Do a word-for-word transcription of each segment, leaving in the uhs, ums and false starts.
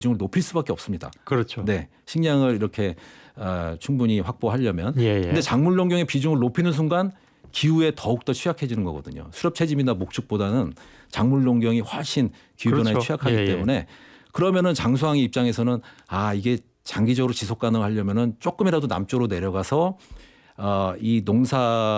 비중을 높일 수밖에 없습니다. 그렇죠. 네, 식량을 이렇게 어, 충분히 확보하려면. 예, 예. 근데 작물 농경의 비중을 높이는 순간 기후에 더욱 더 취약해지는 거거든요. 수렵 채집이나 목축보다는 작물 농경이 훨씬 기후 변화에 그렇죠. 취약하기 예, 예. 때문에 그러면은 장수왕의 입장에서는 아 이게 장기적으로 지속 가능하려면은 조금이라도 남쪽으로 내려가서 어, 이 농사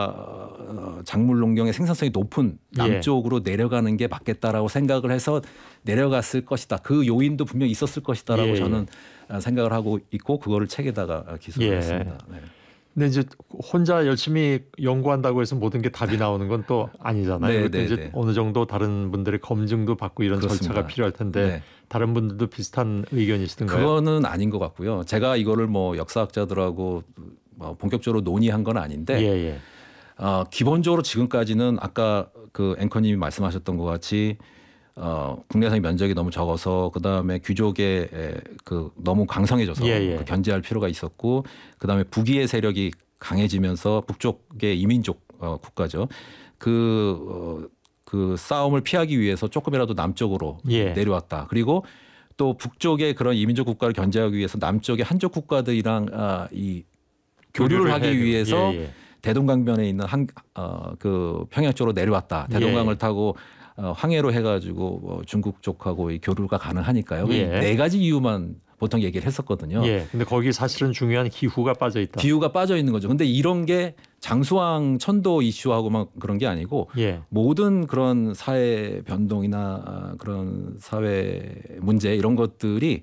어, 작물 농경의 생산성이 높은 남쪽으로 예. 내려가는 게 맞겠다라고 생각을 해서 내려갔을 것이다. 그 요인도 분명히 있었을 것이다라고 예. 저는 생각을 하고 있고 그거를 책에다가 기술을 예. 했습니다. 네. 근데 이제 혼자 열심히 연구한다고 해서 모든 게 답이 나오는 건 또 아니잖아요. 네, 네, 이제 네. 어느 정도 다른 분들의 검증도 받고 이런 그렇습니다. 절차가 필요할 텐데 네. 다른 분들도 비슷한 의견이시던가요? 그거는 아닌 것 같고요. 제가 이거를 뭐 역사학자들하고 뭐 본격적으로 논의한 건 아닌데 예, 예. 어, 기본적으로 지금까지는 아까 그 앵커님이 말씀하셨던 것 같이 어, 국내산의 면적이 너무 적어서 그 다음에 귀족의 그 너무 강성해져서 예, 예. 그 견제할 필요가 있었고 그 다음에 북위의 세력이 강해지면서 북쪽의 이민족 어, 국가죠. 그, 어, 그 싸움을 피하기 위해서 조금이라도 남쪽으로 예. 내려왔다. 그리고 또 북쪽의 그런 이민족 국가를 견제하기 위해서 남쪽의 한족 국가들이랑 아, 이 교류를 하기 위해서 예, 예. 대동강변에 있는 한, 어, 그 평양 쪽으로 내려왔다. 대동강을 예. 타고 어, 황해로 해가지고 뭐 중국 쪽하고 이 교류가 가능하니까요. 예. 네 가지 이유만 보통 얘기를 했었거든요. 예. 근데 거기 사실은 중요한 기후가 빠져 있다. 기후가 빠져 있는 거죠. 근데 이런 게 장수왕 천도 이슈하고만 그런 게 아니고 예. 모든 그런 사회 변동이나 그런 사회 문제 이런 것들이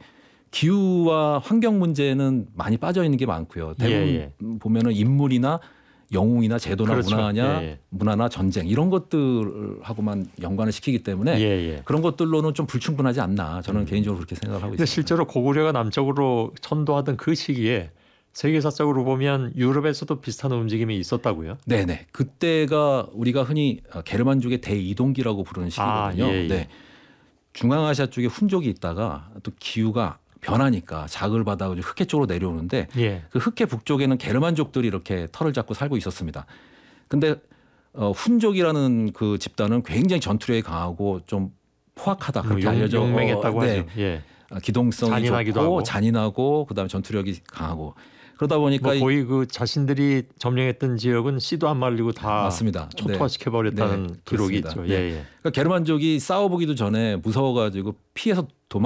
기후와 환경 문제는 많이 빠져 있는 게 많고요. 대부분 예, 예. 보면은 인물이나 영웅이나 제도나 그렇죠. 문화냐, 예, 예. 문화나 전쟁 이런 것들하고만 연관을 시키기 때문에 예, 예. 그런 것들로는 좀 불충분하지 않나 저는 음. 개인적으로 그렇게 생각을 하고 근데 있습니다. 실제로 고구려가 남쪽으로 천도하던 그 시기에 세계사적으로 보면 유럽에서도 비슷한 움직임이 있었다고요? 네네. 그때가 우리가 흔히 게르만족의 대이동기라고 부르는 시기거든요. 아, 예, 예. 네. 중앙아시아 쪽에 훈족이 있다가 또 기후가 변하니까 자극을 받아가지고 흑해 쪽으로 내려오는데 예. 그 흑해 북쪽에는 게르만족들이 이렇게 털을 잡고 살고 있었습니다. 근데 어, 훈족이라는 그 집단은 굉장히 전투력이 강하고 좀 포악하다 그렇게 용, 알려져 용맹했다고 네. 하죠. 예. 기동성이 잔인하기도 좋고 하고. 잔인하고 그다음에 전투력이 강하고 그러다 보니까 뭐 거의 그 자신들이 점령했던 지역은 씨도 안 말리고 다 맞습니다. 초토화시켜 버렸다는 네. 기록이 그렇습니다. 있죠. 네. 예, 예. 그러니까 게르만족이 싸워보기도 전에 무서워가지고 피해서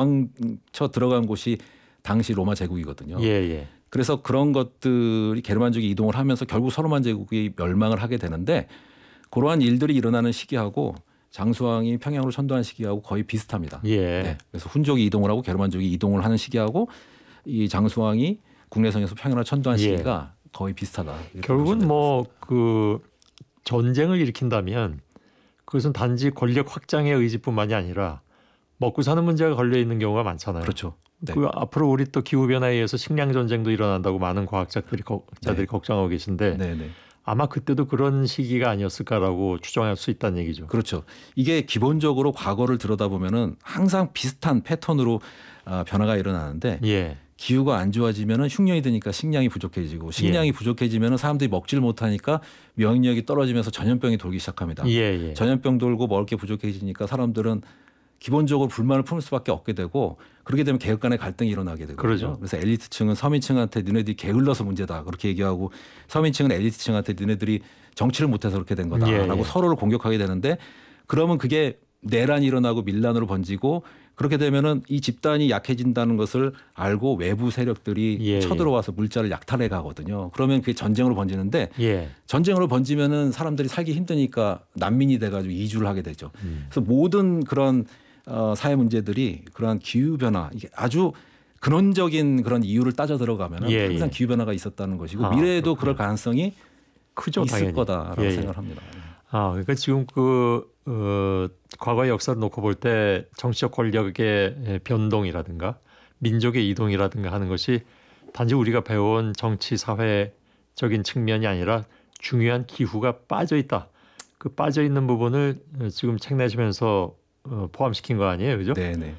도망쳐 들어간 곳이 당시 로마 제국이거든요. 예, 예. 그래서 그런 것들이 게르만족이 이동을 하면서 결국 서로만 제국이 멸망을 하게 되는데 그러한 일들이 일어나는 시기하고 장수왕이 평양으로 천도한 시기하고 거의 비슷합니다. 예. 네. 그래서 훈족이 이동을 하고 게르만족이 이동을 하는 시기하고 이 장수왕이 국내성에서 평양으로 천도한 시기가 예. 거의 비슷하다. 결국은 뭐 그 전쟁을 일으킨다면 그것은 단지 권력 확장의 의지뿐만이 아니라 먹고 사는 문제가 걸려 있는 경우가 많잖아요. 그렇죠. 네. 그 앞으로 우리 또 기후 변화에 의해서 식량 전쟁도 일어난다고 많은 과학자들이 자들이 네. 걱정하고 계신데 네, 네. 아마 그때도 그런 시기가 아니었을까라고 추정할 수 있다는 얘기죠. 그렇죠. 이게 기본적으로 과거를 들여다보면은 항상 비슷한 패턴으로 변화가 일어나는데 예. 기후가 안 좋아지면은 흉년이 드니까 식량이 부족해지고 식량이 예. 부족해지면은 사람들이 먹질 못하니까 면역력이 떨어지면서 전염병이 돌기 시작합니다. 예, 예. 전염병 돌고 먹을 게 부족해지니까 사람들은 기본적으로 불만을 품을 수밖에 없게 되고 그렇게 되면 계급 간의 갈등이 일어나게 되거든요. 그러죠. 그래서 엘리트층은 서민층한테 너네들이 게을러서 문제다 그렇게 얘기하고 서민층은 엘리트층한테 너네들이 정치를 못해서 그렇게 된 거다라고 예, 예. 서로를 공격하게 되는데 그러면 그게 내란이 일어나고 밀란으로 번지고 그렇게 되면은 이 집단이 약해진다는 것을 알고 외부 세력들이 예, 쳐들어와서 물자를 약탈해 가거든요. 그러면 그게 전쟁으로 번지는데 예. 전쟁으로 번지면은 사람들이 살기 힘드니까 난민이 돼가지고 이주를 하게 되죠. 음. 그래서 모든 그런 어, 사회 문제들이 그러한 기후 변화 이게 아주 근원적인 그런 이유를 따져 들어가면 예, 항상 예. 기후 변화가 있었다는 것이고 아, 미래에도 그렇군요. 그럴 가능성이 크죠, 있을 당연히. 거다라고 예, 예. 생각을 합니다. 아, 그러니까 지금 그 어, 과거의 역사를 놓고 볼 때 정치적 권력의 변동이라든가 민족의 이동이라든가 하는 것이 단지 우리가 배운 정치 사회적인 측면이 아니라 중요한 기후가 빠져 있다. 그 빠져 있는 부분을 지금 책 내시면서 어, 포함시킨 거 아니에요, 그죠? 네네.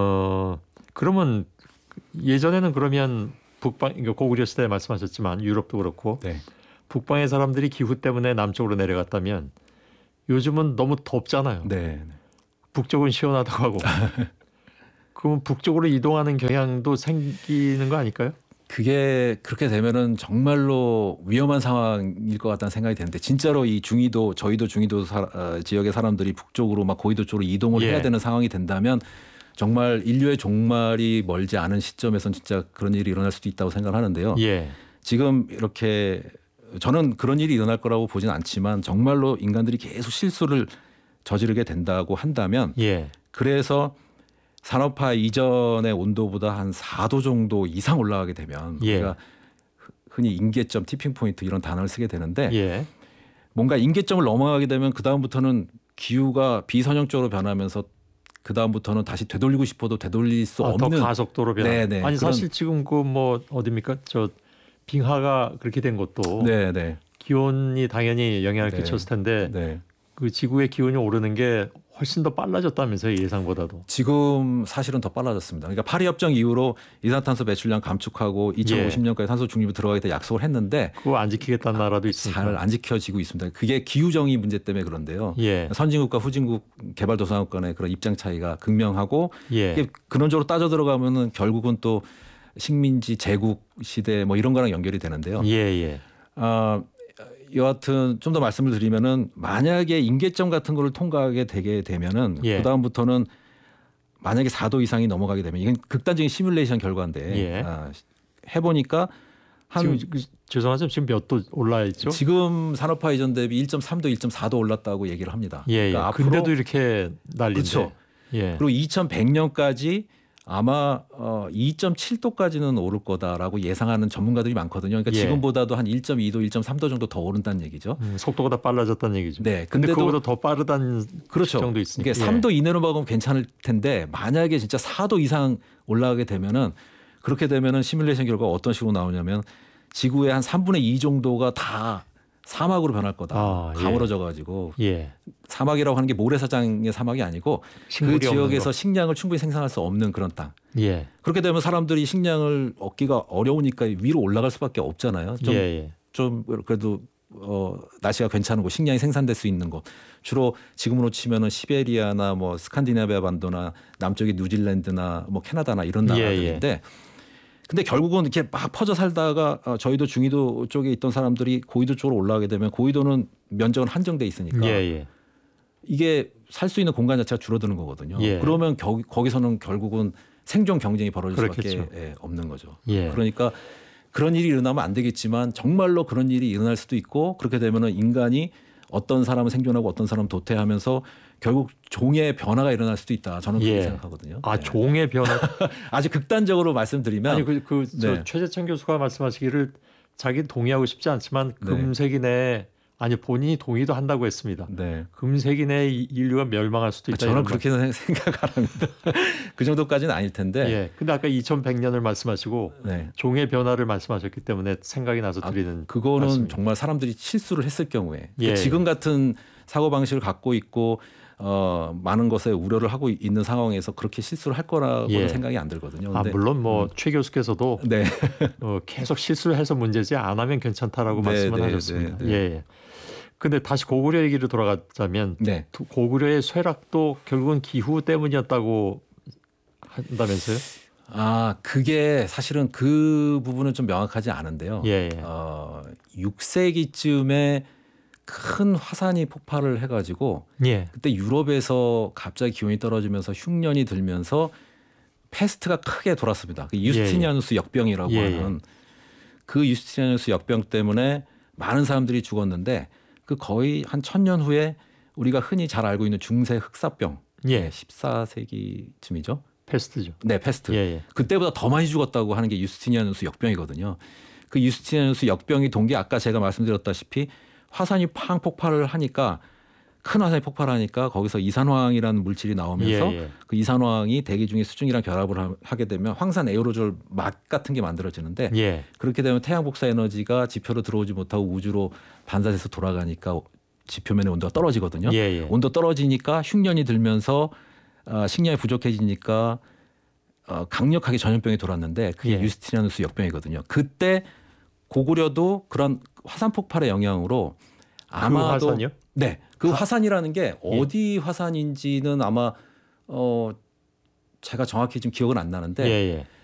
어 그러면 예전에는 그러면 북방 그러니까 고구려 시대에 말씀하셨지만 유럽도 그렇고 네. 북방의 사람들이 기후 때문에 남쪽으로 내려갔다면 요즘은 너무 덥잖아요. 네. 북쪽은 시원하다고 하고 그럼 북쪽으로 이동하는 경향도 생기는 거 아닐까요? 그게 그렇게 되면은 정말로 위험한 상황일 것 같다는 생각이 드는데 진짜로 이 중위도 저희도 중위도 사, 어, 지역의 사람들이 북쪽으로 막 고위도 쪽으로 이동을 예. 해야 되는 상황이 된다면 정말 인류의 종말이 멀지 않은 시점에선 진짜 그런 일이 일어날 수도 있다고 생각을 하는데요. 예. 지금 이렇게 저는 그런 일이 일어날 거라고 보지는 않지만 정말로 인간들이 계속 실수를 저지르게 된다고 한다면 예. 그래서 산업화 이전의 온도보다 한 사 도 정도 이상 올라가게 되면 예. 우리가 흔히 임계점, 티핑 포인트 이런 단어를 쓰게 되는데 예. 뭔가 임계점을 넘어가게 되면 그 다음부터는 기후가 비선형적으로 변하면서 그 다음부터는 다시 되돌리고 싶어도 되돌릴 수 아, 없는 더 가속도로 변화. 네네. 아니 그런- 사실 지금 그 뭐 어디입니까? 저 빙하가 그렇게 된 것도 네네. 기온이 당연히 영향을 네. 끼쳤을 텐데 네. 그 지구의 기온이 오르는 게 훨씬 더 빨라졌다면서요, 예상보다도. 지금 사실은 더 빨라졌습니다. 그러니까 파리 협정 이후로 이산탄소 배출량 감축하고 이천오십 년까지 탄소 중립으로 들어가겠다 약속을 했는데 그거 안 지키겠다는 나라도 있으니까. 잘 안 지켜지고 있습니다. 그게 기후 정의 문제 때문에 그런데요. 예. 선진국과 후진국 개발도상국 간의 그런 입장 차이가 극명하고 예. 이게 근원적으로 따져 들어가면은 결국은 또 식민지 제국 시대 뭐 이런 거랑 연결이 되는데요. 예, 예. 아, 여하튼 좀 더 말씀을 드리면은 만약에 임계점 같은 거를 통과하게 되게 되면은 예. 그 다음부터는 만약에 사 도 이상이 넘어가게 되면 이건 극단적인 시뮬레이션 결과인데 예. 아, 해보니까 한 지금 그, 죄송하지만 지금 몇 도 올라 있죠? 지금 산업화 이전 대비 일 점 삼 도, 일 점 사 도 올랐다고 얘기를 합니다. 예, 예. 그러니까 근데도 앞으로 이렇게 난리인데. 그렇죠. 예. 그리고 이천백 년까지 아마 어, 이 점 칠 도까지는 오를 거다라고 예상하는 전문가들이 많거든요. 그러니까 예. 지금보다도 한 일 점 이 도, 일 점 삼 도 정도 더 오른다는 얘기죠. 음, 속도가 더 빨라졌다는 얘기죠. 네, 근데 근데도 그거보다 더 빠르다는 그렇죠. 정도 있으니까. 이게 삼 도 이내로 먹으면 괜찮을 텐데 만약에 진짜 사 도 이상 올라가게 되면은 그렇게 되면은 시뮬레이션 결과가 어떤 식으로 나오냐면 지구의 한 삼분의 이 정도가 다 사막으로 변할 거다. 아, 예. 가물어져 가지고 예. 사막이라고 하는 게 모래사장의 사막이 아니고 그 식물이 없는 지역에서 거. 식량을 충분히 생산할 수 없는 그런 땅. 예. 그렇게 되면 사람들이 식량을 얻기가 어려우니까 위로 올라갈 수밖에 없잖아요. 좀, 예, 예. 좀 그래도 어, 날씨가 괜찮은 곳, 식량이 생산될 수 있는 곳. 주로 지금으로 치면은 시베리아나 뭐 스칸디나비아 반도나 남쪽의 뉴질랜드나 뭐 캐나다나 이런 예, 나라들인데 근데 결국은 이렇게 막 퍼져 살다가 어, 저희도 중위도 쪽에 있던 사람들이 고위도 쪽으로 올라가게 되면 고위도는 면적은 한정돼 있으니까 예, 예. 이게 살 수 있는 공간 자체가 줄어드는 거거든요. 예. 그러면 겨, 거기서는 결국은 생존 경쟁이 벌어질 그렇겠죠. 수밖에 예, 없는 거죠. 예. 그러니까 그런 일이 일어나면 안 되겠지만 정말로 그런 일이 일어날 수도 있고 그렇게 되면은 인간이 어떤 사람은 생존하고 어떤 사람은 도태하면서 결국 종의 변화가 일어날 수도 있다. 저는 그렇게 예. 생각하거든요. 아, 네. 종의 변화. 아주 극단적으로 말씀드리면 아니 그, 그 저 네. 최재천 교수가 말씀하시기를 자기 동의하고 싶지 않지만 네. 금세기 내에 아니 본인이 동의도 한다고 했습니다. 네. 금세기 내에 이- 인류가 멸망할 수도 있다. 저는 이런 그렇게는 생각 안 합니다. 그 정도까지는 아닐 텐데. 말. 예. 근데 아까 이천백 년을 말씀하시고 네. 종의 변화를 말씀하셨기 때문에 생각이 나서 드리는 그거는 말씀입니다. 정말 사람들이 실수를 했을 경우에 예. 지금 같은 사고 방식을 갖고 있고 어, 많은 것에 우려를 하고 있는 상황에서 그렇게 실수를 할 거라고는 예. 생각이 안 들거든요. 아 근데 물론 뭐 최 교수께서도 네. 어, 계속 실수를 해서 문제지 안 하면 괜찮다라고 네, 말씀을 네, 하셨습니다. 네, 네. 예. 예. 근데 다시 고구려 얘기로 돌아가자면 네. 고구려의 쇠락도 결국은 기후 때문이었다고 한다면서요? 아, 그게 사실은 그 부분은 좀 명확하지 않은데요. 예, 예. 어, 육 세기쯤에 큰 화산이 폭발을 해가지고 예. 그때 유럽에서 갑자기 기온이 떨어지면서 흉년이 들면서 패스트가 크게 돌았습니다. 그 유스티니아누스 역병이라고 예, 예. 하는 그 유스티니아누스 역병 때문에 많은 사람들이 죽었는데 그 거의 한 천년 후에 우리가 흔히 잘 알고 있는 중세 흑사병 예. 십사 세기쯤이죠. 패스트죠. 네, 패스트. 예, 예. 그때보다 더 많이 죽었다고 하는 게 유스티니아누스 역병이거든요. 그 유스티니아누스 역병이 돈 게 아까 제가 말씀드렸다시피 화산이 팡 폭발을 하니까 큰 화산이 폭발하니까 거기서 이산화황이라는 물질이 나오면서 예, 예. 그 이산화황이 대기 중에 수증기랑 결합을 하- 하게 되면 황산 에어로졸 맛 같은 게 만들어지는데 예. 그렇게 되면 태양 복사 에너지가 지표로 들어오지 못하고 우주로 반사돼서 돌아가니까 지표면의 온도가 떨어지거든요. 예, 예. 온도 떨어지니까 흉년이 들면서 어, 식량이 부족해지니까 어, 강력하게 전염병이 돌았는데 그게 예. 유스티니아누스 역병이거든요. 그때 고구려도 그런 화산 폭발의 영향으로 아마도 그 화산이요? 네, 그 화산이라는 게 어디 화산인지는 아마 어 제가 정확히 지금 기억은 안 나는데 예, 예.